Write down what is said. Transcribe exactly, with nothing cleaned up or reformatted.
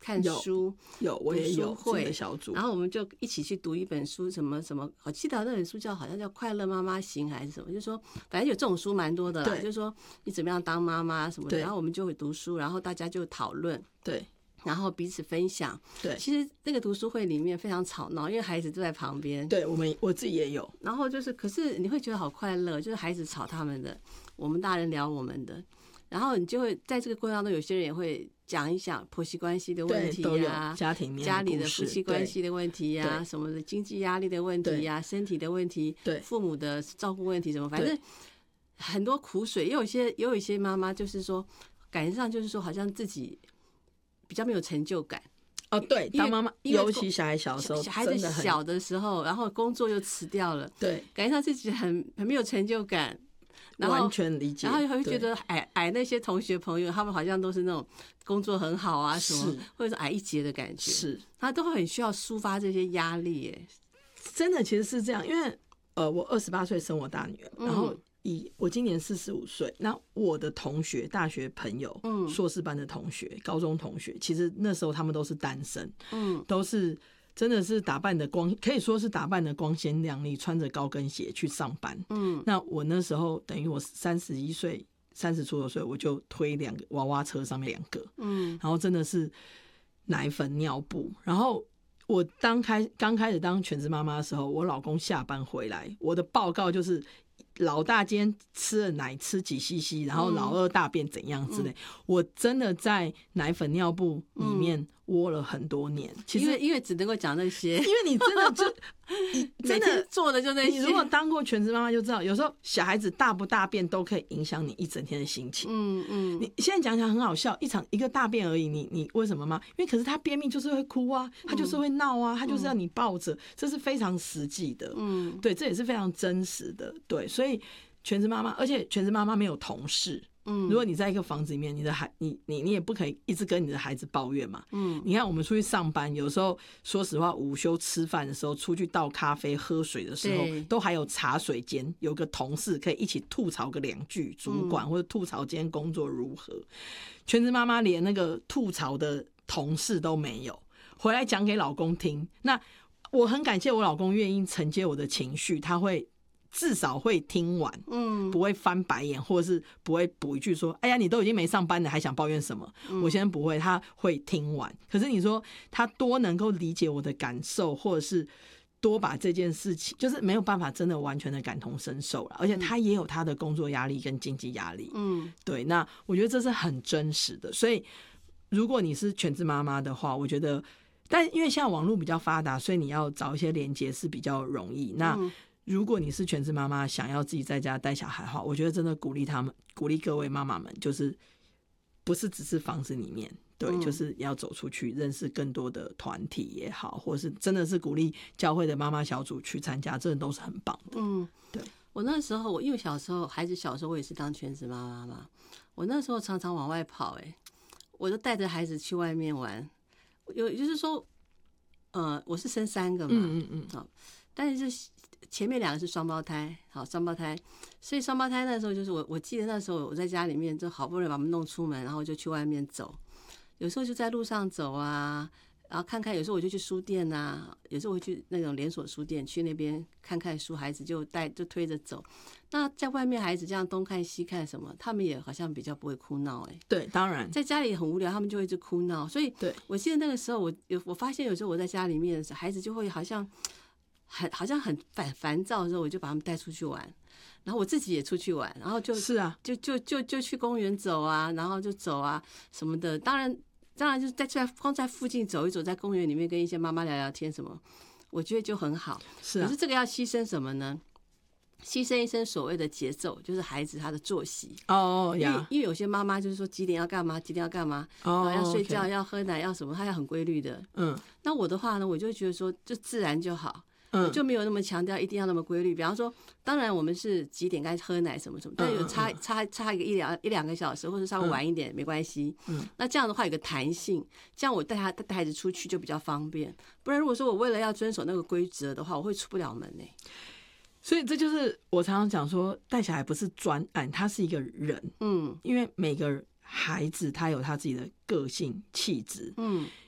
看书， 有, 有我也有自己的小组， 然后我们就一起去读一本书，什么什么，我记得那本书叫好像叫《快乐妈妈行》还是什么，就是说反正有这种书蛮多的啦，就是说你怎么样当妈妈什么的，然后我们就会读书，然后大家就讨论， 对。 然后彼此分享。 对， 其实那个读书会里面非常吵闹，因为孩子都在旁边。 对，我们我自己也有。 然后就是，可是你会觉得好快乐，就是孩子吵他们的，我们大人聊我们的。然后你就会在这个过程当中，有些人也会讲一讲婆媳关系的问题呀、啊， 家庭面家里的夫妻关系的问题呀、啊，什么的经济压力的问题呀、啊，身体的问题， 对， 父母的照顾问题什么，反正很多苦水。也有一些，也有一些妈妈就是说，感觉上就是说，好像自己比较没有成就感。 哦，对，当妈妈，尤其小孩小的时候， 小孩子小的时候，然后工作又辞掉了， 对， 感觉上自己很很没有成就感，然后完全理解， 然后会觉得矮矮那些同学朋友，他们好像都是那种工作很好啊什么，或者是矮一截的感觉， 是， 他都会很需要抒发这些压力耶。 真的，其实是这样，因为呃，我二十八岁生我大女儿，然后。以我今年四十五岁，那我的同学、大学朋友、嗯、硕士班的同学、高中同学，其实那时候他们都是单身，嗯，都是真的是打扮的光，可以说是打扮的光鲜亮丽，穿着高跟鞋去上班，嗯。那我那时候等于我三十一岁、三十出头岁，我就推两个娃娃车，上面两个，嗯，然后真的是奶粉、尿布，然后。我当开刚开始当全职妈妈的时候，我老公下班回来，我的报告就是老大今天吃了奶吃几 C C， 然后老二大便怎样之类。嗯、我真的在奶粉尿布里面窝了很多年。其实因为因为只能够讲那些， 因为你真的就真的做的就那些。 你如果当过全职妈妈就知道，有时候小孩子大不大便都可以影响你一整天的心情。嗯嗯，你现在讲起来很好笑，一场一个大便而已，你你为什么吗？因为可是他便秘就是会哭啊，他就是会闹啊，他就是要你抱着，这是非常实际的。嗯，对，这也是非常真实的。对，所以全职妈妈，而且全职妈妈没有同事。嗯，如果你在一个房子里面，你的孩你你你也不可以一直跟你的孩子抱怨嘛。嗯，你看我们出去上班，有时候说实话，午休吃饭的时候，出去倒咖啡、喝水的时候，都还有茶水间，有个同事可以一起吐槽个两句，主管、嗯、或者吐槽今天工作如何。全职妈妈连那个吐槽的同事都没有，回来讲给老公听。那我很感谢我老公愿意承接我的情绪，他会。至少会听完，嗯，不会翻白眼，或者是不会补一句说：“哎呀，你都已经没上班了，还想抱怨什么？”嗯、我现在不会，他会听完。可是你说他多能够理解我的感受，或者是多把这件事情，就是没有办法真的完全的感同身受了。而且他也有他的工作压力跟经济压力，嗯，对。那我觉得这是很真实的。所以如果你是全职妈妈的话，我觉得，但因为现在网络比较发达，所以你要找一些连结是比较容易。那、嗯如果你是全职妈妈，想要自己在家带小孩的话，我觉得真的鼓励他们，鼓励各位妈妈们，就是不是只是房子里面，对，嗯、就是要走出去，认识更多的团体也好，或是真的是鼓励教会的妈妈小组去参加，这都是很棒的。嗯，对。 我那时候，我因为小时候孩子小时候，我也是当全职妈妈嘛，我那时候常常往外跑、欸，哎，我就带着孩子去外面玩，有就是说，呃，我是生三个嘛，嗯嗯嗯，好，但是。前面两个是双胞胎，好双胞胎，所以双胞胎那时候就是我，我记得那时候我在家里面就好不容易把他们弄出门，然后就去外面走，有时候就在路上走啊，然后看看，有时候我就去书店啊，有时候我会去那种连锁书店，去那边看看书，孩子就带就推着走。那在外面孩子这样东看西看什么，他们也好像比较不会哭闹哎、欸。 对，当然在家里很无聊，他们就会一直哭闹，所以对我记得那个时候我有我发现有时候我在家里面的时候，孩子就会好像。很好像很烦烦躁的时候，我就把他们带出去玩，然后我自己也出去玩，然后就是啊， 就就就就去公园走啊，然后就走啊什么的。当然，当然就是在在光在附近走一走，在公园里面跟一些妈妈聊聊天什么，我觉得就很好。 是啊， 可是这个要牺牲什么呢？牺牲一生所谓的节奏，就是孩子他的作息哦， 因为因为有些妈妈就是说几点要干嘛，几点要干嘛，哦，要睡觉，要喝奶，要什么，她要很规律的。嗯，那我的话呢，我就觉得说，就自然就好。嗯，就没有那么强调一定要那么规律。比方说，当然我们是几点该喝奶什么什么，但有差差差一个一两一两个小时，或者稍微晚一点、嗯、没关系。嗯，那这样的话有个弹性，这样我带他带孩子出去就比较方便。不然如果说我为了要遵守那个规则的话，我会出不了门呢、欸。 所以这就是我常常讲说，带小孩不是专案，他是一个人。嗯，因为每个孩子他有他自己的个性气质。嗯，